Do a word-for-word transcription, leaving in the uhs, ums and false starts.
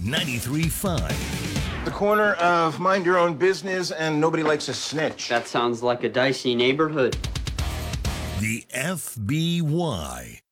ninety-three point five. The corner of mind your own business and nobody likes a snitch. That sounds like a dicey neighborhood. The F B Y.